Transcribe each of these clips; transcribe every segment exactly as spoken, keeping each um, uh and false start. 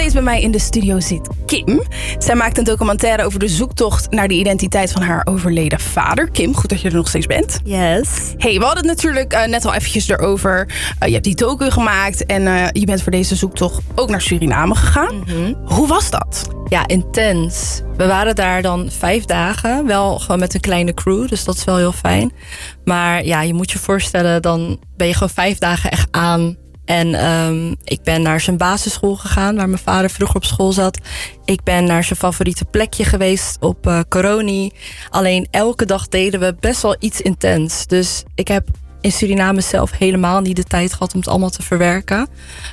steeds bij mij in de studio zit Kim. Zij maakt een documentaire over de zoektocht naar de identiteit van haar overleden vader. Kim, goed dat je er nog steeds bent. Yes. Hey, we hadden het natuurlijk uh, net al eventjes erover. Uh, je hebt die docu gemaakt en uh, je bent voor deze zoektocht ook naar Suriname gegaan. Mm-hmm. Hoe was dat? Ja, intens. We waren daar dan vijf dagen. Wel gewoon met een kleine crew, dus dat is wel heel fijn. Maar ja, je moet je voorstellen, dan ben je gewoon vijf dagen echt aan. En um, ik ben naar zijn basisschool gegaan, waar mijn vader vroeger op school zat. Ik ben naar zijn favoriete plekje geweest op uh, Coroni. Alleen elke dag deden we best wel iets intens. Dus ik heb in Suriname zelf helemaal niet de tijd gehad om het allemaal te verwerken.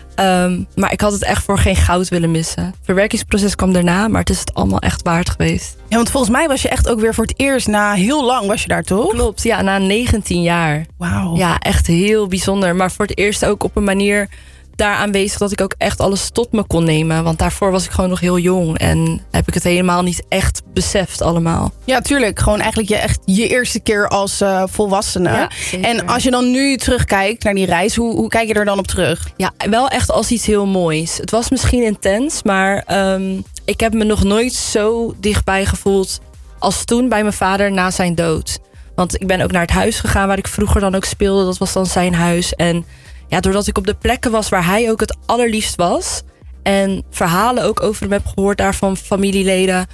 Um, maar ik had het echt voor geen goud willen missen. Het verwerkingsproces kwam daarna, maar het is het allemaal echt waard geweest. Ja, want volgens mij was je echt ook weer voor het eerst na heel lang was je daar, toch? Klopt, ja, na negentien jaar. Wauw. Ja, echt heel bijzonder. Maar voor het eerst ook op een manier daar aanwezig dat ik ook echt alles tot me kon nemen. Want daarvoor was ik gewoon nog heel jong en heb ik het helemaal niet echt beseft allemaal. Ja, tuurlijk. Gewoon eigenlijk je, echt je eerste keer als uh, volwassene. Ja, en als je dan nu terugkijkt naar die reis, hoe, hoe kijk je er dan op terug? Ja, wel echt als iets heel moois. Het was misschien intens, maar um, ik heb me nog nooit zo dichtbij gevoeld als toen bij mijn vader na zijn dood. Want ik ben ook naar het huis gegaan waar ik vroeger dan ook speelde. Dat was dan zijn huis. En ja, doordat ik op de plekken was waar hij ook het allerliefst was en verhalen ook over hem heb gehoord daar van familieleden,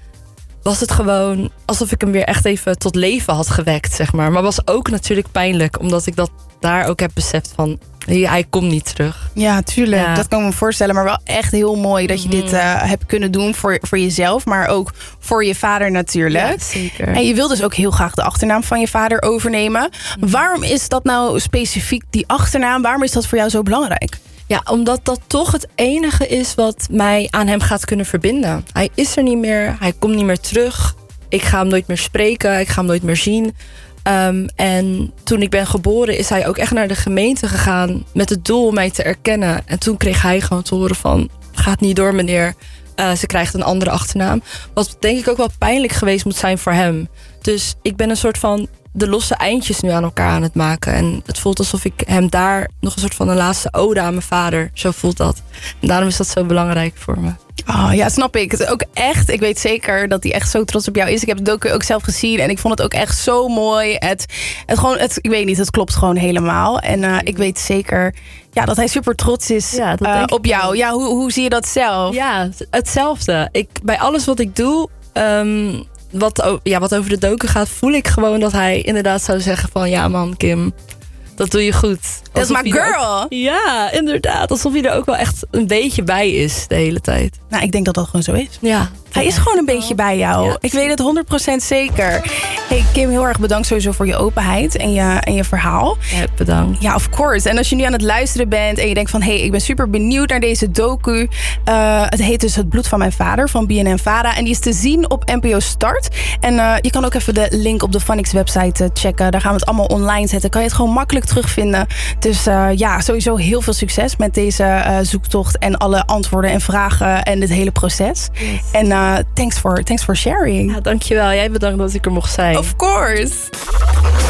was het gewoon alsof ik hem weer echt even tot leven had gewekt, zeg maar. Maar was ook natuurlijk pijnlijk, omdat ik dat daar ook heb beseft van, hij, hij komt niet terug. Ja, tuurlijk. Ja. Dat kan ik me voorstellen. Maar wel echt heel mooi dat je mm. dit uh, hebt kunnen doen voor, voor jezelf, maar ook voor je vader natuurlijk. Ja, zeker. En je wil dus ook heel graag de achternaam van je vader overnemen. Mm. Waarom is dat nou specifiek, die achternaam? Waarom is dat voor jou zo belangrijk? Ja, omdat dat toch het enige is wat mij aan hem gaat kunnen verbinden. Hij is er niet meer, hij komt niet meer terug. Ik ga hem nooit meer spreken, ik ga hem nooit meer zien. Um, en toen ik ben geboren is hij ook echt naar de gemeente gegaan met het doel om mij te erkennen. En toen kreeg hij gewoon te horen van, gaat niet door meneer, uh, ze krijgt een andere achternaam. Wat denk ik ook wel pijnlijk geweest moet zijn voor hem. Dus ik ben een soort van de losse eindjes nu aan elkaar aan het maken. En het voelt alsof ik hem daar nog een soort van een laatste ode aan mijn vader. Zo voelt dat. En daarom is dat zo belangrijk voor me. Oh ja, snap ik. Het is ook echt, ik weet zeker dat hij echt zo trots op jou is. Ik heb het docu ook zelf gezien en ik vond het ook echt zo mooi. Het, het gewoon, het, ik weet niet, het klopt gewoon helemaal. En uh, ik weet zeker ja, dat hij super trots is ja, uh, op jou. Ja, hoe, hoe zie je dat zelf? Ja, hetzelfde. Ik, bij alles wat ik doe, Um, Wat, ja, wat over de docu gaat, voel ik gewoon dat hij inderdaad zou zeggen van, ja man, Kim, dat doe je goed. Dat is my girl. Ook, ja, inderdaad. Alsof hij er ook wel echt een beetje bij is de hele tijd. Nou, ik denk dat dat gewoon zo is. Ja. Hij is gewoon een beetje bij jou. Ja, ik weet het honderd procent zeker. Hey Kim, heel erg bedankt sowieso voor je openheid en je, en je verhaal. Ja, bedankt. Ja, of course. En als je nu aan het luisteren bent en je denkt van, hé, hey, ik ben super benieuwd naar deze docu. Uh, het heet dus Het bloed van mijn vader van B N N Vara. En die is te zien op N P O Start. En uh, je kan ook even de link op de Phonics website uh, checken. Daar gaan we het allemaal online zetten. Kan je het gewoon makkelijk terugvinden. Dus uh, ja, sowieso heel veel succes met deze uh, zoektocht en alle antwoorden en vragen en dit hele proces. Yes. En uh, thanks for, thanks for sharing. Ja, dankjewel. Jij bedankt dat ik er mocht zijn. Of course.